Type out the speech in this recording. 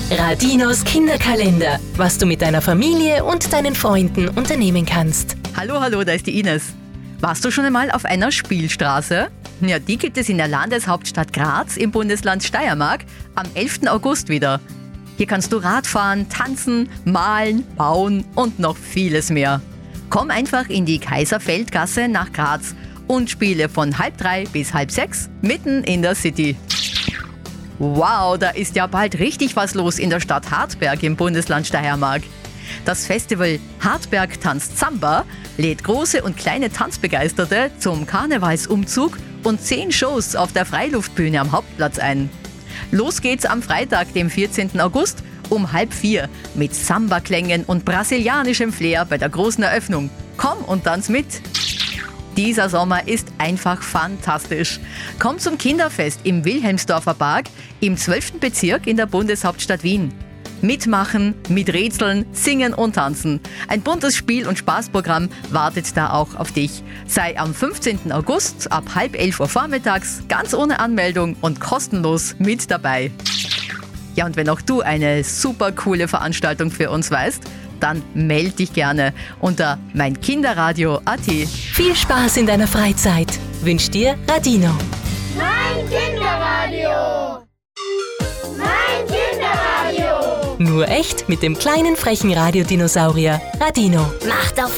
Radinos Kinderkalender, was du mit deiner Familie und deinen Freunden unternehmen kannst. Hallo, da ist die Ines. Warst du schon einmal auf einer Spielstraße? Ja, die gibt es in der Landeshauptstadt Graz im Bundesland Steiermark am 11. August wieder. Hier kannst du Radfahren, tanzen, malen, bauen und noch vieles mehr. Komm einfach in die Kaiserfeldgasse nach Graz und spiele von 2:30 bis 2:30 mitten in der City. Wow, da ist ja bald richtig was los in der Stadt Hartberg im Bundesland Steiermark. Das Festival Hartberg tanzt Samba lädt große und kleine Tanzbegeisterte zum Karnevalsumzug und 10 Shows auf der Freiluftbühne am Hauptplatz ein. Los geht's am Freitag, dem 14. August um 3:30 mit Samba-Klängen und brasilianischem Flair bei der großen Eröffnung. Komm und tanz mit! Dieser Sommer ist einfach fantastisch. Komm zum Kinderfest im Wilhelmsdorfer Park im 12. Bezirk in der Bundeshauptstadt Wien. Mitmachen, miträtseln, singen und tanzen. Ein buntes Spiel- und Spaßprogramm wartet da auch auf dich. Sei am 15. August ab 10:30 Uhr vormittags ganz ohne Anmeldung und kostenlos mit dabei. Ja, und wenn auch du eine super coole Veranstaltung für uns weißt, dann meld dich gerne unter meinkinderradio.at. Viel Spaß in deiner Freizeit wünscht dir Radino. Mein Kinderradio! Mein Kinderradio! Nur echt mit dem kleinen frechen Radiodinosaurier Radino. Macht auf